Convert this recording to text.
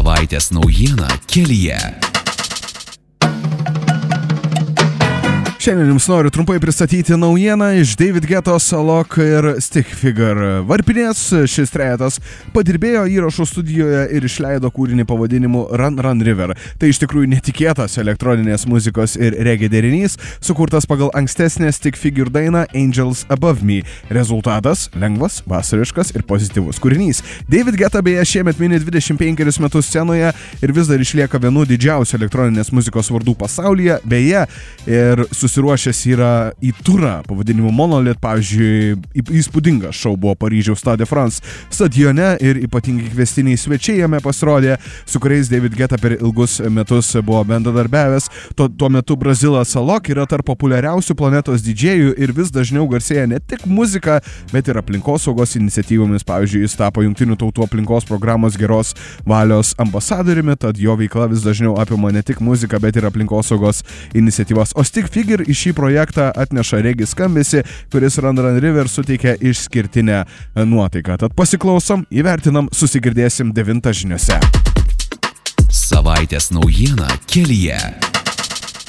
Savaitės naujiena kelyje. Šiandien jums noriu trumpai pristatyti naujieną iš David Guettos, Alok ir Stick Figure. Varpinės šis trejetas padirbėjo įrašų studijoje ir išleido kūrinį pavadinimu Run Run River. Tai iš tikrųjų netikėtas elektroninės muzikos ir reggae derinys, sukurtas pagal ankstesnę Stick Figure dainą Angels Above Me. Rezultatas – lengvas, vasariškas ir pozityvus kūrinys. David Guetta beje šiemet mini 25 metus scenoje ir vis dar išlieka vienu didžiausių elektroninės muzikos vardų pasaulyje. Beje, ir susiruošęs yra į turą pavadinimu Monolith. Pavyzdžiui, įspūdingas šou buvo Paryžiaus Stade de France stadione ir ypatingai kvestiniai svečiai jame pasirodė, su kuriais David Guetta per ilgus metus buvo bendradarbiavęs. Tuo metu Brazilas Alok yra tarp populiariausių planetos didžėjų ir vis dažniau garsėja ne tik muzika, bet ir aplinkosaugos iniciatyvomis. Pavyzdžiui, jis tapo Jungtinių tautų aplinkos programos geros valios ambasadoriumi, tad jo veikla vis dažniau apima ne tik muziką, bet ir aplinkosaugos iniciatyvas. O Stick Figure į šį projektą atneša reggae skambesį, kuris Run Run River suteikia išskirtinę nuotaiką. Tad pasiklausom, įvertinam, susigirdėsim 9 žiniose. Savaitės naujiena kelyje.